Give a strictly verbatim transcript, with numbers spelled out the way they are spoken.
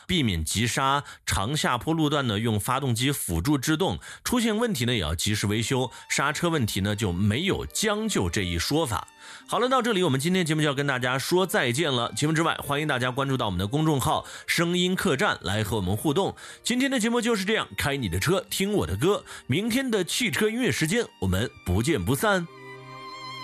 避免急刹，长下坡路段呢用发动机辅助制动，出现问题呢也要及时维修，刹车问题呢就没有将就这一说法。好了，到这里我们今天节目就要跟大家说再见了。节目之外，欢迎大家关注到我们的公众号声音客栈来和我们互动。今天的节目就是这样，开你的车听我的歌，明天的汽车音乐时间我们不见不散。